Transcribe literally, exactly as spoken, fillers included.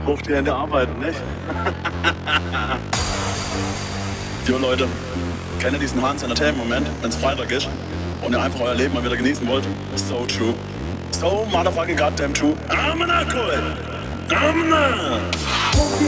Hoch die Hände arbeiten, nicht? Jo Leute, kennt ihr diesen Hans Entertainment-Moment, wenn es Freitag ist und ihr einfach euer Leben mal wieder genießen wollt? So true. So motherfucking goddamn true. I'm an Alkohol. I'm an